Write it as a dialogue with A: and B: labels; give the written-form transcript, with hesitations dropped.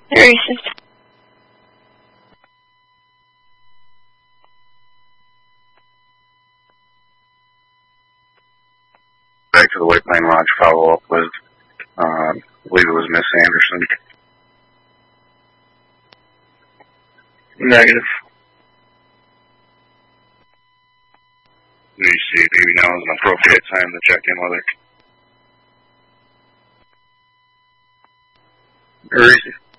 A: Racist.
B: Back to the White Plain Lodge follow-up with, I believe it was Miss Anderson.
C: Negative.
B: Do you see maybe now is an appropriate time to check in with her?
C: Very easy.